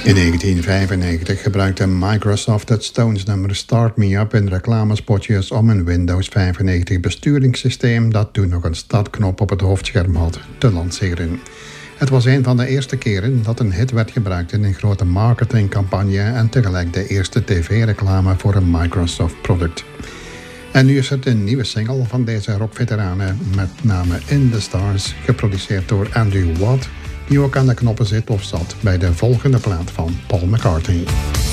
In 1995 gebruikte Microsoft het Stones-nummer Start Me Up in reclamespotjes om een Windows 95 besturingssysteem dat toen nog een startknop op het hoofdscherm had, te lanceren. Het was een van de eerste keren dat een hit werd gebruikt in een grote marketingcampagne en tegelijk de eerste tv-reclame voor een Microsoft-product. En nu is het een nieuwe single van deze rockveteranen met name In The Stars, geproduceerd door Andrew Watt, die ook aan de knoppen zit of zat bij de volgende plaat van Paul McCartney.